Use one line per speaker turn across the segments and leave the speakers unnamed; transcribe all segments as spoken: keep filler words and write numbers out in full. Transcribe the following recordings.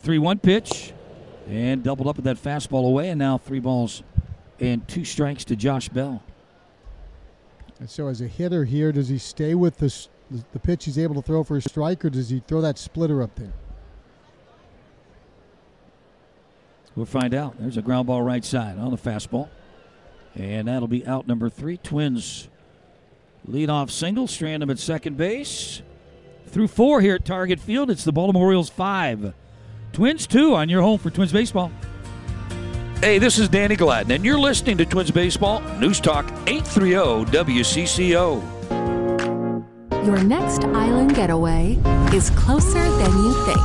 three one pitch. And doubled up with that fastball away. And now three balls and two strikes to Josh Bell.
And so as a hitter here, does he stay with the, the pitch he's able to throw for a strike, or does he throw that splitter up there?
We'll find out. There's a ground ball right side on the fastball. And that'll be out number three. Twins lead off single. Strandham at second base. Through four here at Target Field. It's the Baltimore Orioles five. Twins two on your home for Twins Baseball.
Hey, this is Danny Gladden, and you're listening to Twins Baseball, News Talk eight thirty W C C O.
Your next island getaway is closer than you think.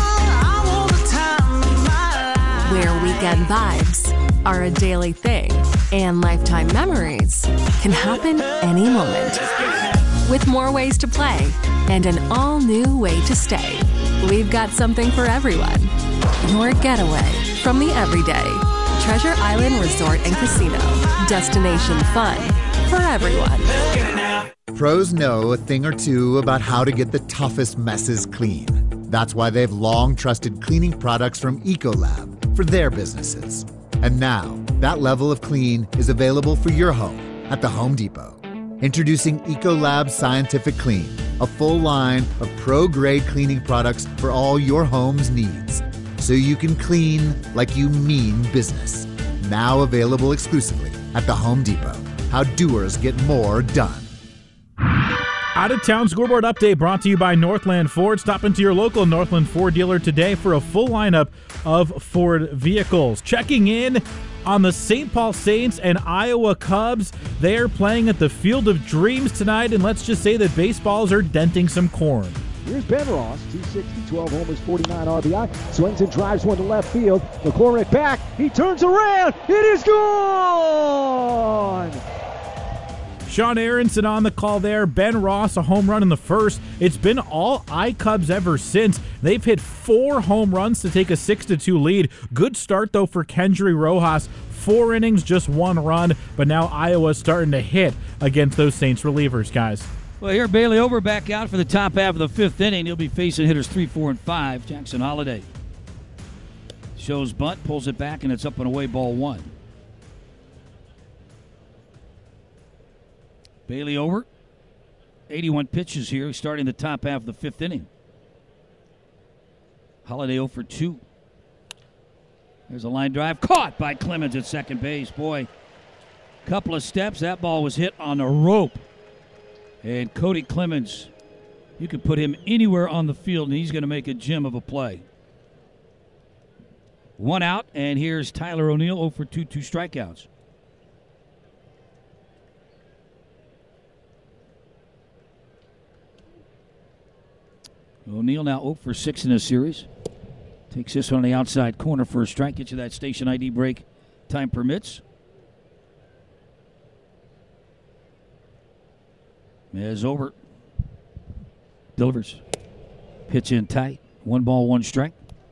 Where weekend vibes are a daily thing, and lifetime memories can happen any moment. With more ways to play and an all-new way to stay, we've got something for everyone. Your getaway from the everyday. Treasure Island Resort and Casino. Destination fun for everyone.
Pros know a thing or two about how to get the toughest messes clean. That's why they've long trusted cleaning products from Ecolab for their businesses. And now, that level of clean is available for your home at the Home Depot. Introducing Ecolab Scientific Clean, a full line of pro-grade cleaning products for all your home's needs. So you can clean like you mean business. Now available exclusively at the Home Depot. How doers get more done.
Out-of-town scoreboard update brought to you by Northland Ford. Stop into your local Northland Ford dealer today for a full lineup of Ford vehicles. Checking in on the Saint Paul Saints and Iowa Cubs. They're playing at the Field of Dreams tonight, and let's just say that baseballs are denting some corn.
Here's Ben Ross, two sixty, twelve homers, forty-nine R B I. Swings and drives one to left field. McCormick back. He turns around. It is gone!
Sean Aronson on the call there. Ben Ross, a home run in the first. It's been all I-Cubs ever since. They've hit four home runs to take a six to two lead. Good start, though, for Kendry Rojas. Four innings, just one run, but now Iowa's starting to hit against those Saints relievers, guys.
Well, here Bailey Ober back out for the top half of the fifth inning. He'll be facing hitters three, four, and five. Jackson Holiday shows bunt, pulls it back, and it's up and away, ball one. Bailey Ober, eighty-one pitches here. He's starting the top half of the fifth inning. Holiday oh for two. There's a line drive caught by Clemens at second base. Boy, couple of steps. That ball was hit on a rope. And Cody Clemens, you could put him anywhere on the field, and he's going to make a gem of a play. One out, and here's Tyler O'Neill, oh for two, two strikeouts. O'Neill now oh for six in this series. Takes this on the outside corner for a strike. Gets you that station I D break. Time permits. As over. Delivers. Pitch in tight. One ball, one strike.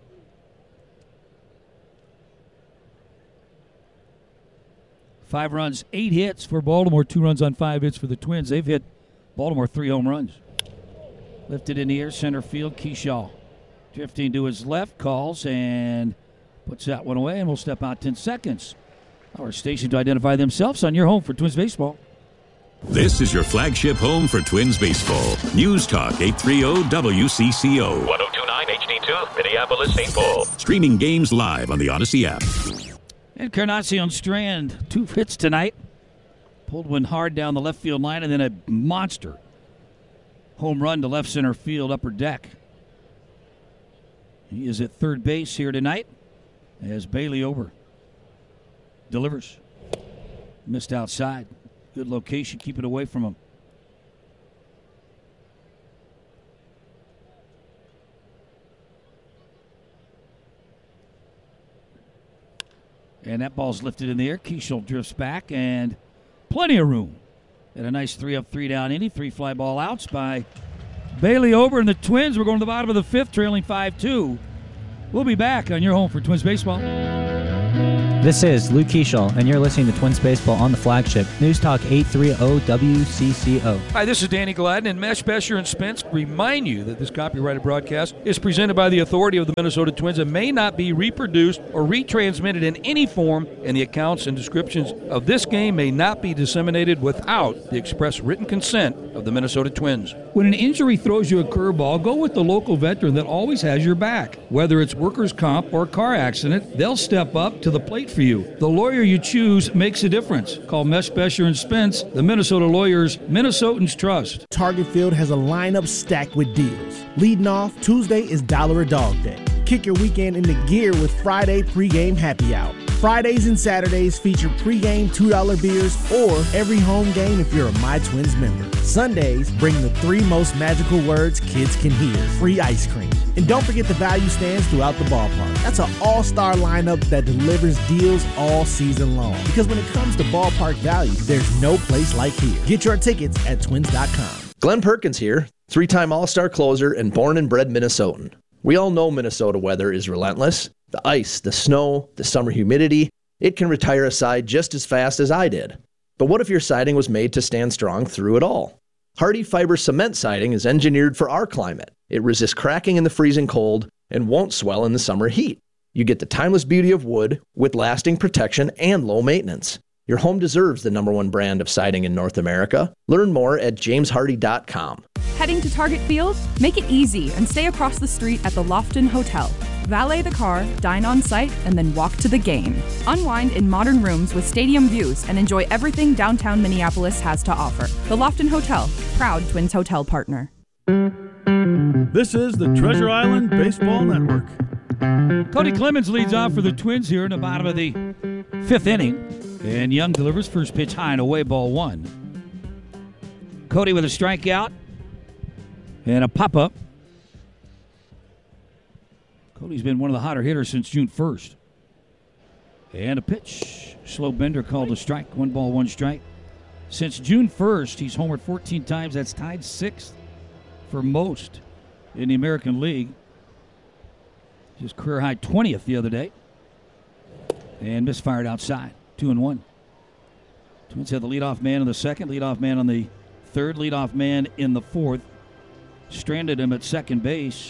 Five runs, eight hits for Baltimore. Two runs on five hits for the Twins. They've hit Baltimore three home runs. Lifted in the air, center field, Keyshaw. Drifting to his left, calls and puts that one away, and we'll step out ten seconds. Our station to identify themselves on your home for Twins Baseball.
This is your flagship home for Twins Baseball. News Talk eight thirty W C C O.
one oh two point nine H D two, Minneapolis, Saint Paul.
Streaming games live on the Odyssey app.
And Encarnacion Strand, two hits tonight. Pulled one hard down the left field line, and then a monster home run to left center field, upper deck. He is at third base here tonight as Bailey Ober delivers. Missed outside. Good location. Keep it away from him. And that ball's lifted in the air. Keishel drifts back, and plenty of room. And a nice three up, three down inning. Three fly ball outs by Bailey Ober and the Twins. We're going to the bottom of the fifth, trailing five two. We'll be back on your home for Twins Baseball.
This is Luke Keishall, and you're listening to Twins Baseball on the flagship News Talk eight thirty W C C O.
Hi, this is Danny Gladden, and Mesh, Besher, and Spence remind you that this copyrighted broadcast is presented by the authority of the Minnesota Twins and may not be reproduced or retransmitted in any form, and the accounts and descriptions of this game may not be disseminated without the express written consent of the Minnesota Twins.
When an injury throws you a curveball, go with the local veteran that always has your back. Whether it's workers' comp or car accident, they'll step up to the plate for you. The lawyer you choose makes a difference. Call Mesh, Besher, and Spence, the Minnesota lawyers Minnesotans trust.
Target Field has a lineup stacked with deals. Leading off, Tuesday is Dollar a Dog Day. Kick your weekend into gear with Friday pregame happy hour. Fridays and Saturdays feature pregame two dollar beers or every home game if you're a My Twins member. Sundays bring the three most magical words kids can hear: free ice cream. And don't forget the value stands throughout the ballpark. That's an all-star lineup that delivers deals all season long. Because when it comes to ballpark value, there's no place like here. Get your tickets at twins dot com.
Glenn Perkins here, three-time All-Star closer and born and bred Minnesotan. We all know Minnesota weather is relentless. The ice, the snow, the summer humidity, it can retire a side just as fast as I did. But what if your siding was made to stand strong through it all? Hardy Fiber Cement Siding is engineered for our climate. It resists cracking in the freezing cold and won't swell in the summer heat. You get the timeless beauty of wood with lasting protection and low maintenance. Your home deserves the number one brand of siding in North America. Learn more at james hardy dot com.
Heading to Target Field? Make it easy and stay across the street at the Lofton Hotel. Valet the car, dine on site, and then walk to the game. Unwind in modern rooms with stadium views and enjoy everything downtown Minneapolis has to offer. The Lofton Hotel, proud Twins hotel partner.
This is the Treasure Island Baseball Network.
Cody Clemens leads off for the Twins here in the bottom of the fifth inning. And Young delivers first pitch high and away, ball one. Cody with a strikeout and a pop-up. Cody's been one of the hotter hitters since June first. And a pitch. Slow bender called a strike. One ball, one strike. Since June first, he's homered fourteen times. That's tied sixth for most in the American League. His career high twentieth the other day. And misfired outside. Two and one. Twins had the leadoff man in the second, leadoff man on the third, leadoff man in the fourth. Stranded him at second base.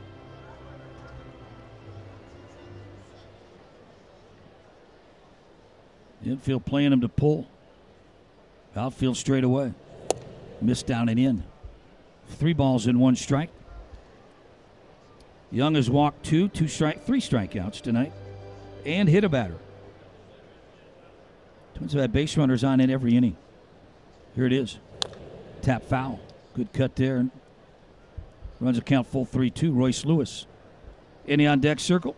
Infield playing him to pull. Outfield straight away. Missed down and in. Three balls and one strike. Young has walked two, two strike, three strikeouts tonight, and hit a batter. Twins have had base runners on in every inning. Here it is. Tap foul. Good cut there. Runs a count full three two. Royce Lewis. Any on deck circle.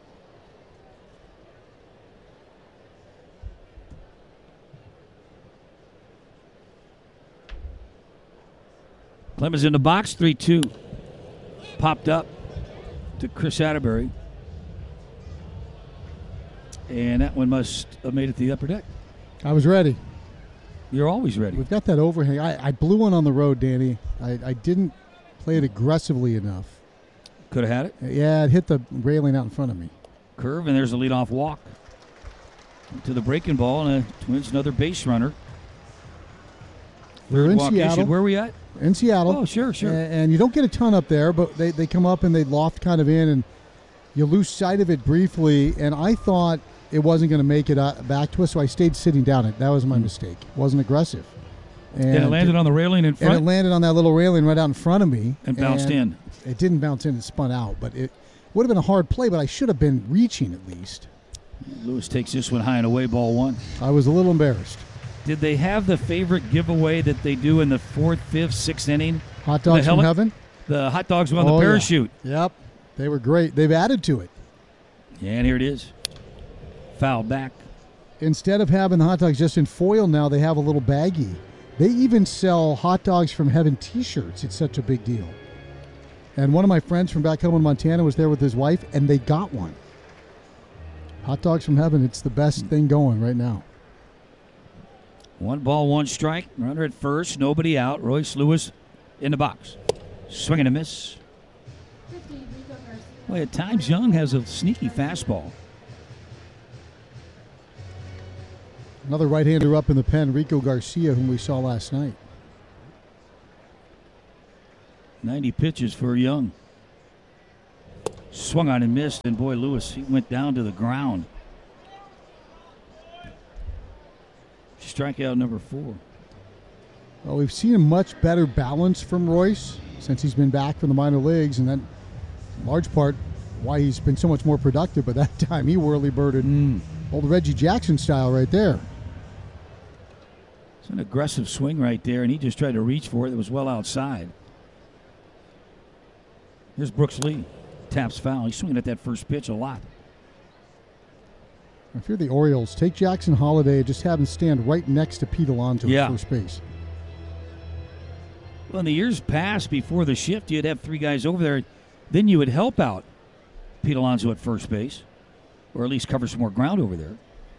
Clemens in the box, three two. Popped up to Chris Atterbury. And that one must have made it to the upper deck.
I was ready.
You're always ready.
We've got that overhang. I, I blew one on the road, Danny. I, I didn't play it aggressively enough.
Could have had it.
Yeah, it hit the railing out in front of me.
Curve, and there's a leadoff walk to the breaking ball, and a Twins another base runner.
We're in Seattle.
Issued. Where are we at?
In Seattle.
Oh, sure, sure.
And, and you don't get a ton up there, but they, they come up and they loft kind of in, and you lose sight of it briefly. And I thought it wasn't going to make it uh, back to us, so I stayed sitting down. It That was my mm. mistake. It wasn't aggressive.
And, and it landed on the railing in front?
And it landed on that little railing right out in front of me.
And bounced
and
in.
It didn't bounce in. It spun out. But it would have been a hard play, but I should have been reaching at least.
Lewis takes this one high and away, ball one.
I was a little embarrassed.
Did they have the favorite giveaway that they do in the fourth, fifth, sixth inning?
Hot dogs from heaven?
The hot dogs on
oh,
the parachute.
Yeah. Yep. They were great. They've added to it.
And here it is. Foul back.
Instead of having the hot dogs just in foil now, they have a little baggie. They even sell hot dogs from heaven t-shirts. It's such a big deal. And one of my friends from back home in Montana was there with his wife, and they got one. Hot dogs from heaven. It's the best thing going right now.
One ball, one strike. Runner at first. Nobody out. Royce Lewis in the box. Swing and a miss. Well, at times, Young has a sneaky fastball.
Another right-hander up in the pen, Rico Garcia, whom we saw last night.
ninety pitches for Young. Swung on and missed, and boy, Lewis, he went down to the ground. Strikeout number four.
Well, we've seen a much better balance from Royce since he's been back from the minor leagues, and that, in large part, why he's been so much more productive. But that time, he whirly-birded mm. old Reggie Jackson style right there.
It's an aggressive swing right there, and he just tried to reach for it. It was well outside. Here's Brooks Lee. Taps foul. He's swinging at that first pitch a lot.
If you're the Orioles, take Jackson Holiday and just have him stand right next to Pete Alonso
yeah.
at first base.
Well, in the years past, before the shift, you'd have three guys over there. Then you would help out Pete Alonso at first base, or at least cover some more ground over there.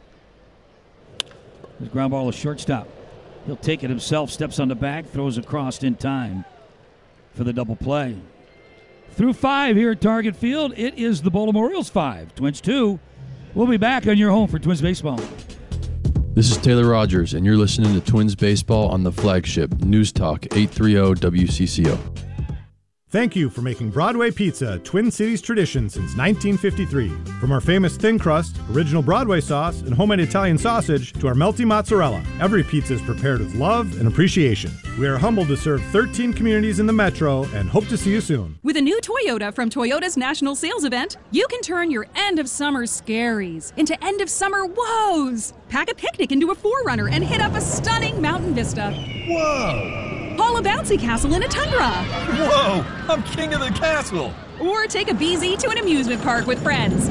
His ground ball is shortstop. He'll take it himself, steps on the bag, throws across in time for the double play. Through five here at Target Field, it is the Baltimore Orioles five, Twins two. We'll be back on your home for Twins Baseball.
This is Taylor Rogers, and you're listening to Twins Baseball on the flagship News Talk eight thirty W C C O.
Thank you for making Broadway Pizza a Twin Cities tradition since nineteen fifty-three. From our famous thin crust, original Broadway sauce, and homemade Italian sausage to our melty mozzarella, every pizza is prepared with love and appreciation. We are humbled to serve thirteen communities in the metro and hope to see you soon.
With a new Toyota from Toyota's National Sales Event, you can turn your end of summer scaries into end of summer woes. Pack a picnic into a four runner and hit up a stunning mountain vista.
Whoa!
Haul a bouncy castle in a tundra.
Whoa! I'm king of the castle!
Or take a B Z to an amusement park with friends.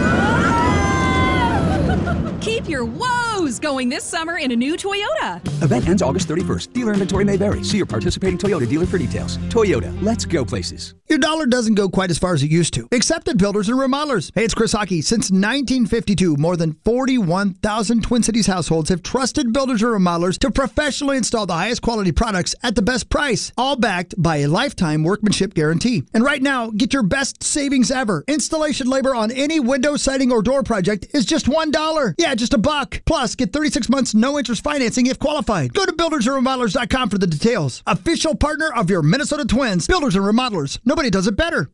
Keep your woes going this summer in a new Toyota.
Event ends August thirty-first. Dealer inventory may vary. See your participating Toyota dealer for details. Toyota, let's go places.
Your dollar doesn't go quite as far as it used to, except at Builders and Remodelers. Hey, it's Chris Hockey. Since nineteen fifty-two, more than forty-one thousand Twin Cities households have trusted Builders and Remodelers to professionally install the highest quality products at the best price, all backed by a lifetime workmanship guarantee. And right now, get your best savings ever. Installation labor on any window, siding, or door project is just one dollar. Yeah, just a buck. Plus, get thirty-six months no-interest financing if qualified. Go to builders and remodelers dot com for the details. Official partner of your Minnesota Twins, Builders and Remodelers. Nobody does it better.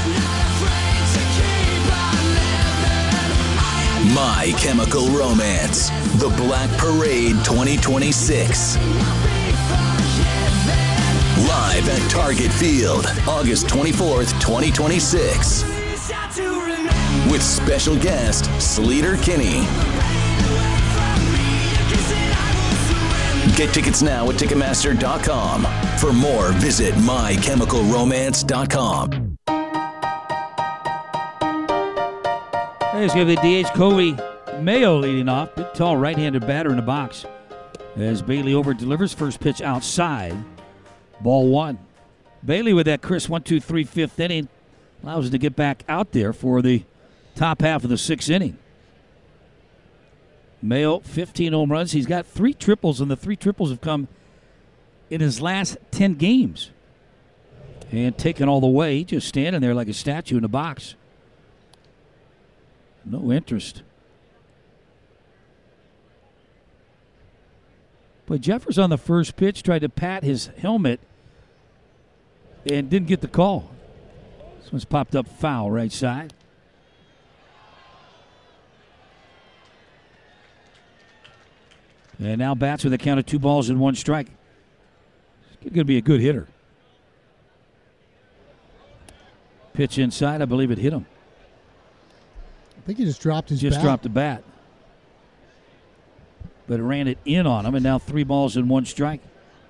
My Chemical Romance, The Black Parade twenty twenty-six. Live at Target Field, August twenty-fourth, twenty twenty-six. With special guest, Sleater Kinney. Get tickets now at Ticketmaster dot com. For more, visit My Chemical Romance dot com.
Hey, it's going to be D H Cody Mayo leading off. Big, tall right-handed batter in the box. As Bailey over delivers first pitch outside. Ball one. Bailey with that crisp one, two, three, fifth inning. Allows him to get back out there for the top half of the sixth inning. Mayo, fifteen home runs. He's got three triples, and the three triples have come in his last ten games. And taken all the way, just standing there like a statue in the box. No interest. But Jeffers on the first pitch tried to pat his helmet and didn't get the call. This one's popped up foul right side. And now bats with a count of two balls and one strike. He's going to be a good hitter. Pitch inside, I believe it hit him.
I think he just dropped his
Just
bat.
dropped the bat. But it ran it in on him, and now three balls and one strike.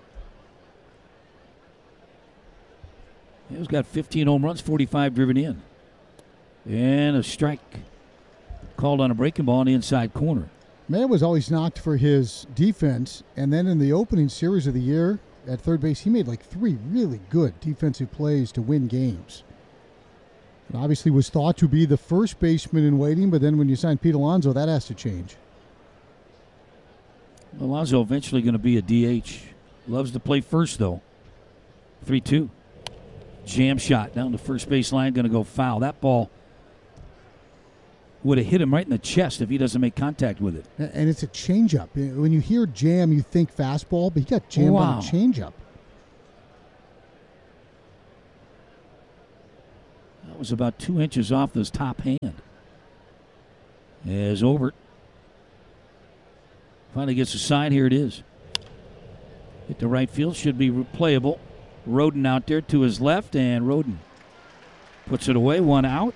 He's got fifteen home runs, forty-five driven in. And a strike called on a breaking ball in the inside corner.
Mayo was always knocked for his defense, and then in the opening series of the year at third base, he made like three really good defensive plays to win games. And obviously was thought to be the first baseman in waiting, but then when you sign Pete Alonso, that has to change.
Alonso eventually going to be a D H. Loves to play first, though. three two. Jam shot down the first base line, going to go foul. That ball would have hit him right in the chest if he doesn't make contact with it.
And it's a changeup. When you hear jam, you think fastball, but he got jammed
Wow.
on a changeup.
That was about two inches off his top hand. As Obert finally gets a sign, here it is. Hit the right field, should be replayable. Roden out there to his left, and Roden puts it away, one out.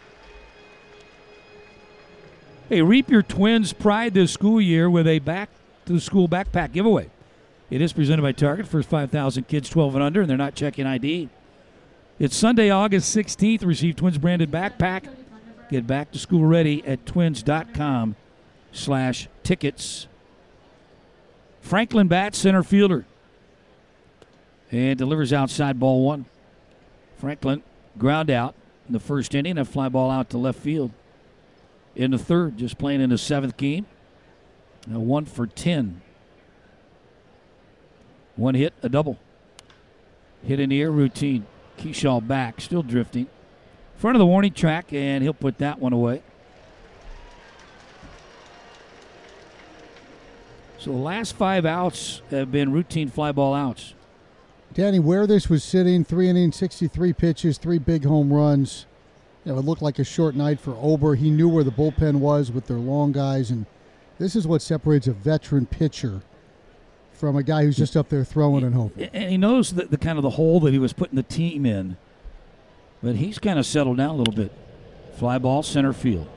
Hey, reap your Twins' pride this school year with a back to the school backpack giveaway. It is presented by Target. First five thousand kids twelve and under, and they're not checking I D. It's Sunday, August sixteenth. Receive Twins branded backpack. Get back to school ready at twins.com slash tickets. Franklin bats, center fielder. And delivers outside, ball one. Franklin ground out in the first inning, a fly ball out to left field. In the third, just playing in the seventh game. Now one for ten. One hit, a double. Hit in the air, routine. Keyshaw back, still drifting. Front of the warning track, and he'll put that one away. So the last five outs have been routine fly ball outs.
Danny, where this was sitting, three innings, sixty-three pitches, three big home runs. You know, it looked like a short night for Ober. He knew where the bullpen was with their long guys, and this is what separates a veteran pitcher from a guy who's just up there throwing and hoping.
And he knows the, the kind of the hole that he was putting the team in. But he's kind of settled down a little bit. Fly ball, center field.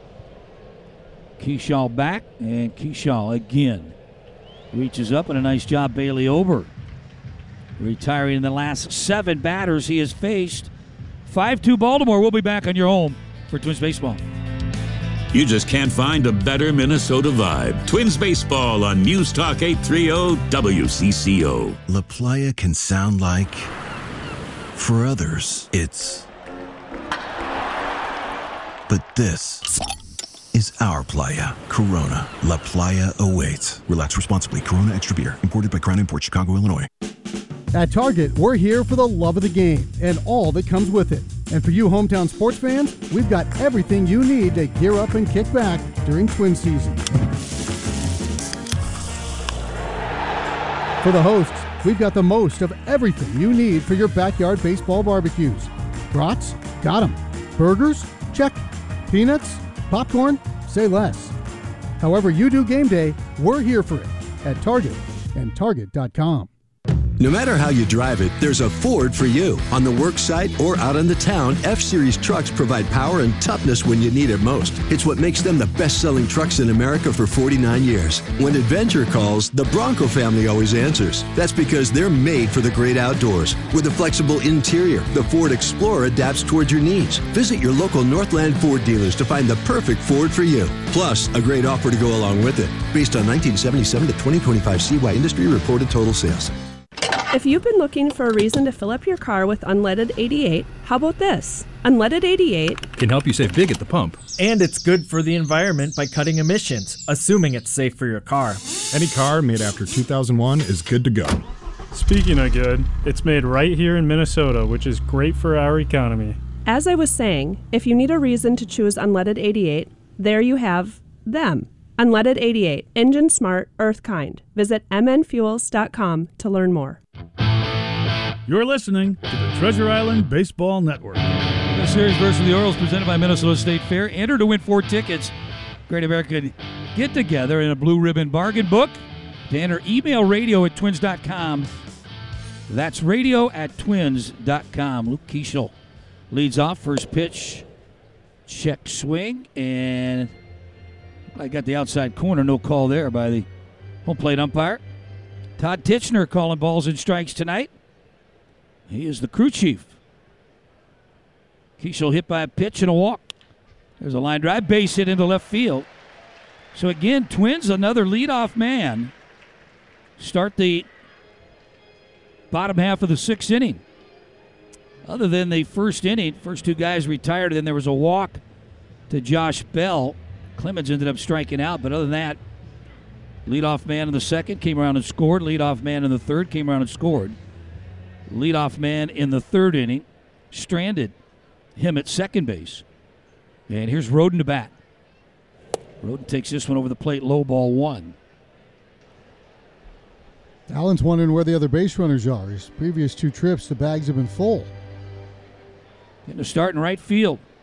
Keyshaw back, and Keyshaw again. Reaches up, and a nice job, Bailey Ober. Retiring in the last seven batters he has faced. five two Baltimore. We'll be back on your home for Twins Baseball.
You just can't find a better Minnesota vibe. Twins Baseball on News Talk eight thirty W C C O.
La Playa can sound like, for others, it's. But this is our playa. Corona. La Playa awaits. Relax responsibly. Corona Extra Beer. Imported by Crown Imports, Chicago, Illinois.
At Target, we're here for the love of the game and all that comes with it. And for you hometown sports fans, we've got everything you need to gear up and kick back during Twin season. For the hosts, we've got the most of everything you need for your backyard baseball barbecues. Brats? Got 'em. Burgers? Check. Peanuts? Popcorn? Say less. However you do game day, we're here for it at Target and Target dot com.
No matter how you drive it, there's a Ford for you. On the work site or out in the town, F-Series trucks provide power and toughness when you need it most. It's what makes them the best-selling trucks in America for forty-nine years. When adventure calls, the Bronco family always answers. That's because they're made for the great outdoors. With a flexible interior, the Ford Explorer adapts towards your needs. Visit your local Northland Ford dealers to find the perfect Ford for you. Plus, a great offer to go along with it. Based on nineteen seventy-seven to twenty twenty-five C Y industry reported total sales.
If you've been looking for a reason to fill up your car with Unleaded eighty-eight, how about this? Unleaded eighty-eight
can help you save big at the pump.
And it's good for the environment by cutting emissions, assuming it's safe for your car.
Any car made after two thousand one is good to go.
Speaking of good, it's made right here in Minnesota, which is great for our economy.
As I was saying, if you need a reason to choose Unleaded eighty-eight, there you have them. Unleaded eighty-eight, engine smart, earth kind. Visit m n fuels dot com to learn more.
You're listening to the Treasure Island Baseball Network.
The series versus the Orioles presented by Minnesota State Fair. Enter to win four tickets. Great American Get Together in a Blue Ribbon Bargain Book. To enter, email radio at twins dot com. That's radio at twins dot com. Luke Keeschel leads off. First pitch, check swing, and I got the outside corner. No call there by the home plate umpire. Todd Titchener calling balls and strikes tonight. He is the crew chief. Keeschel hit by a pitch and a walk. There's a line drive, base hit into left field. So again, Twins, another leadoff man. Start the bottom half of the sixth inning. Other than the first inning, first two guys retired, and then there was a walk to Josh Bell. Clemens ended up striking out, but other than that, leadoff man in the second came around and scored. Leadoff man in the third came around and scored. Leadoff man in the third inning stranded him at second base. And here's Roden to bat. Roden takes this one over the plate, low ball one.
Allen's wondering where the other base runners are. His previous two trips, the bags have been full.
Getting a start in right field.